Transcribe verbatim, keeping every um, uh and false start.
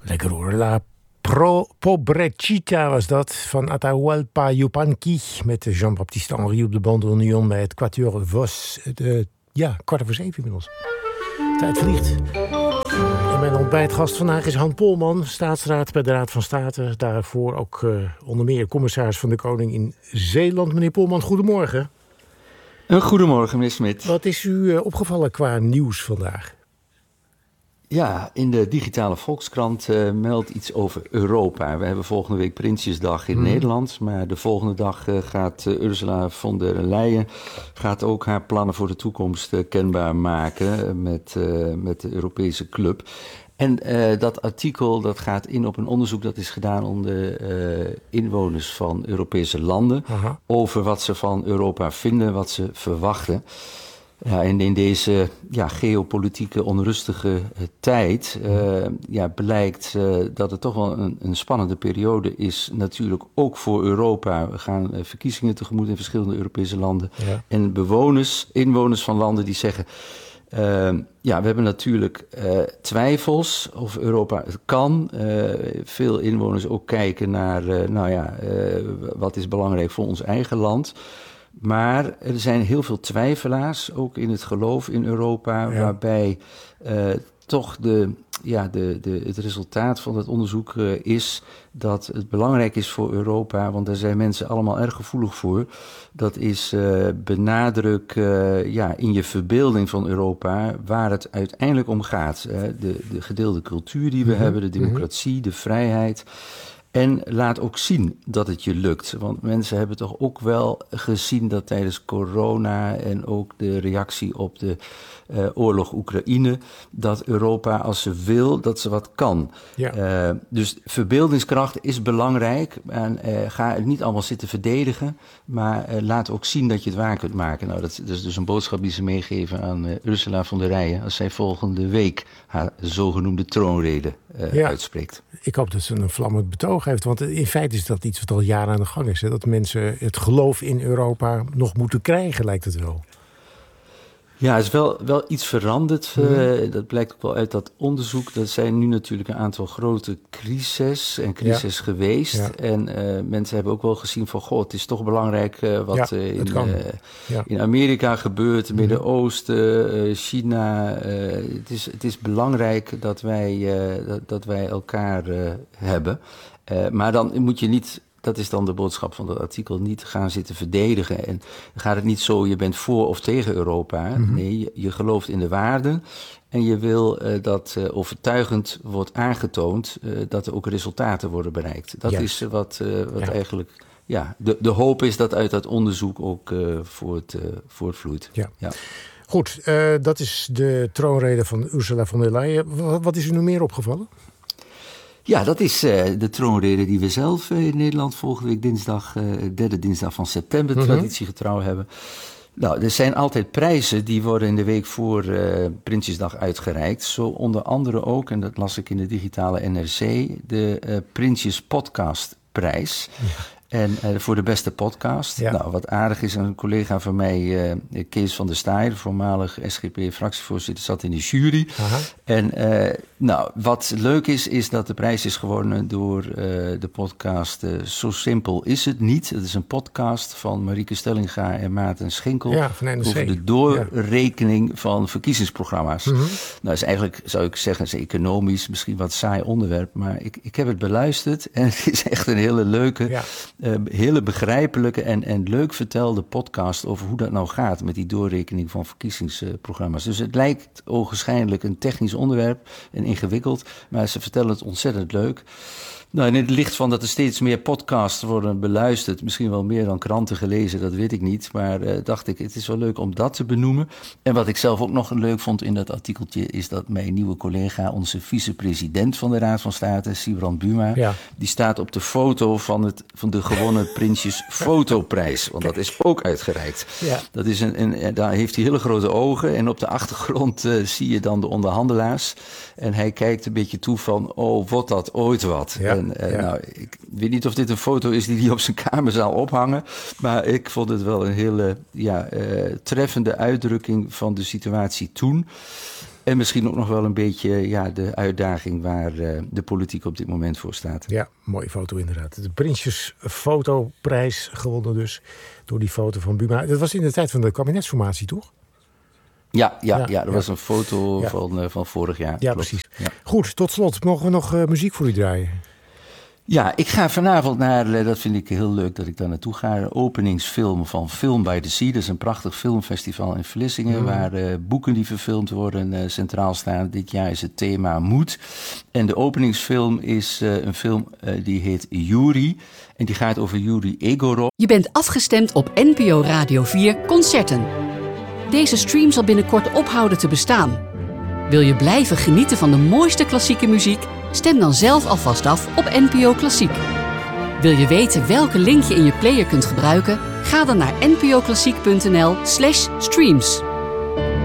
Lekker hoor. La Pro Pobrecita was dat van Atahualpa Yupanqui met Jean-Baptiste Henry op de bandoneon bij het Quatuor Vos. De, ja, kwart over zeven inmiddels. Tijd vliegt. En mijn ontbijtgast vandaag is Han Polman, staatsraad bij de Raad van State. Daarvoor ook uh, onder meer commissaris van de Koning in Zeeland. Meneer Polman, goedemorgen. Een goedemorgen, meneer Smit. Wat is u uh, opgevallen qua nieuws vandaag? Ja, in de digitale Volkskrant uh, meldt iets over Europa. We hebben volgende week Prinsjesdag in hmm. Nederland. Maar de volgende dag uh, gaat uh, Ursula von der Leyen gaat ook haar plannen voor de toekomst uh, kenbaar maken uh, met, uh, met de Europese club. En uh, dat artikel dat gaat in op een onderzoek dat is gedaan onder uh, inwoners van Europese landen. Aha. Over wat ze van Europa vinden, wat ze verwachten. Ja, en in deze ja, geopolitieke onrustige uh, tijd uh, ja, blijkt uh, dat het toch wel een, een spannende periode is. Natuurlijk ook voor Europa. We gaan uh, verkiezingen tegemoet in verschillende Europese landen. Ja. En bewoners, inwoners van landen die zeggen... Uh, ja, we hebben natuurlijk uh, twijfels of Europa het kan. Uh, veel inwoners ook kijken naar, uh, nou ja, uh, wat is belangrijk voor ons eigen land. Maar er zijn heel veel twijfelaars, ook in het geloof in Europa, ja. waarbij uh, toch de, ja, de, de, het resultaat van het onderzoek uh, is dat het belangrijk is voor Europa, want daar zijn mensen allemaal erg gevoelig voor. Dat is uh, benadruk uh, ja, in je verbeelding van Europa waar het uiteindelijk om gaat. Uh, de, de gedeelde cultuur die we mm-hmm. hebben, de democratie, de vrijheid. En laat ook zien dat het je lukt. Want mensen hebben toch ook wel gezien dat tijdens corona en ook de reactie op de uh, oorlog Oekraïne, dat Europa als ze wil, dat ze wat kan. Ja. Uh, dus verbeeldingskracht is belangrijk. En uh, ga het niet allemaal zitten verdedigen, maar uh, laat ook zien dat je het waar kunt maken. Nou, dat, dat is dus een boodschap die ze meegeven aan uh, Ursula von der Leyen als zij volgende week haar zogenoemde troonrede uh, ja. uitspreekt. Ik hoop dat ze een vlammend betoog heeft, want in feite is dat iets wat al jaren aan de gang is. Hè? Dat mensen het geloof in Europa nog moeten krijgen, lijkt het wel. Ja, er is wel, wel iets veranderd. Mm-hmm. Uh, dat blijkt ook wel uit dat onderzoek. Er zijn nu natuurlijk een aantal grote crises en crises ja. geweest. Ja. En uh, mensen hebben ook wel gezien van, goh, het is toch belangrijk uh, wat ja, uh, in, uh, ja. in Amerika gebeurt, mm-hmm. Midden-Oosten, uh, China. Uh, het, is, het is belangrijk dat wij, uh, dat, dat wij elkaar uh, hebben. Uh, maar dan moet je niet... Dat is dan de boodschap van dat artikel. Niet gaan zitten verdedigen. En dan gaat het niet zo, je bent voor of tegen Europa. Mm-hmm. Nee, je, je gelooft in de waarden. En je wil uh, dat uh, overtuigend wordt aangetoond uh, dat er ook resultaten worden bereikt. Dat yes. is uh, wat, uh, wat ja. eigenlijk... Ja, de, de hoop is dat uit dat onderzoek ook uh, voort, uh, voortvloeit. Ja. Ja. Goed, uh, dat is de troonrede van Ursula von der Leyen. Wat, wat is u nog meer opgevallen? Ja, dat is uh, de troonrede die we zelf uh, in Nederland volgende week dinsdag, uh, derde dinsdag van september, mm-hmm. traditiegetrouw hebben. Nou, er zijn altijd prijzen die worden in de week voor uh, Prinsjesdag uitgereikt. Zo onder andere ook, en dat las ik in de digitale N R C, de uh, Prinsjes Podcastprijs. Ja. En uh, voor de beste podcast. Ja. Nou, wat aardig is, een collega van mij, uh, Kees van der Staaij, voormalig S G P-fractievoorzitter, zat in de jury. Aha. En uh, nou, wat leuk is, is dat de prijs is gewonnen door uh, de podcast uh, Zo Simpel Is Het Niet. Het is een podcast van Marieke Stellinga en Maarten Schinkel. Ja, van N R C. Over de doorrekening ja. van verkiezingsprogramma's. Mm-hmm. Nou, is eigenlijk, zou ik zeggen, is economisch misschien wat saai onderwerp. Maar ik, ik heb het beluisterd en het is echt een hele leuke... Ja. Uh, hele begrijpelijke en, en leuk vertelde podcast over hoe dat nou gaat met die doorrekening van verkiezingsprogramma's. Dus het lijkt ogenschijnlijk een technisch onderwerp en ingewikkeld, maar ze vertellen het ontzettend leuk. Nou, in het licht van dat er steeds meer podcasts worden beluisterd, misschien wel meer dan kranten gelezen, dat weet ik niet. Maar uh, dacht ik, het is wel leuk om dat te benoemen. En wat ik zelf ook nog leuk vond in dat artikeltje, is dat mijn nieuwe collega, onze vicepresident van de Raad van State, Sibrand Buma, ja. die staat op de foto van, het, van de gewonnen Prinsjes Fotoprijs. Want dat is ook uitgereikt. Ja. Dat is een, een, daar heeft hij hele grote ogen en op de achtergrond uh, zie je dan de onderhandelaars. En hij kijkt een beetje toe van, oh, wordt dat ooit wat? Ja. En, uh, ja. nou, ik weet niet of dit een foto is die hij op zijn kamer zal ophangen. Maar ik vond het wel een hele ja, uh, treffende uitdrukking van de situatie toen. En misschien ook nog wel een beetje ja, de uitdaging waar uh, de politiek op dit moment voor staat. Ja, mooie foto inderdaad. De Prinsjesfotoprijs gewonnen dus door die foto van Buma. Dat was in de tijd van de kabinetsformatie, toch? Ja, ja, ja, ja dat ja. was een foto ja. van, uh, van vorig jaar. Ja, klopt. Precies. Ja. Goed, tot slot. Mogen we nog uh, muziek voor u draaien? Ja, ik ga vanavond naar, dat vind ik heel leuk dat ik daar naartoe ga, de openingsfilm van Film by the Sea. Dat is een prachtig filmfestival in Vlissingen, mm. waar uh, boeken die verfilmd worden uh, centraal staan. Dit jaar is het thema moed. En de openingsfilm is uh, een film uh, die heet Yuri. En die gaat over Yuri Egorov. Je bent afgestemd op N P O Radio vier Concerten. Deze stream zal binnenkort ophouden te bestaan. Wil je blijven genieten van de mooiste klassieke muziek? Stem dan zelf alvast af op N P O Klassiek. Wil je weten welke link je in je player kunt gebruiken? Ga dan naar npoklassiek punt n l slash streams.